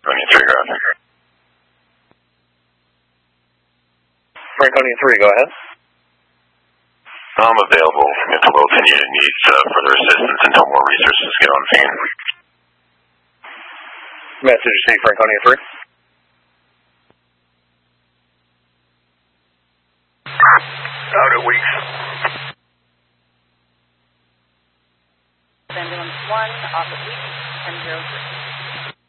Franconia 3, go ahead. Franconia 3, go ahead. I'm available if the low opinion needs further assistance until more resources get on scene. Message received, Franconia 3. Out at Weeks. Ambulance 1, off at Weeks, 1003.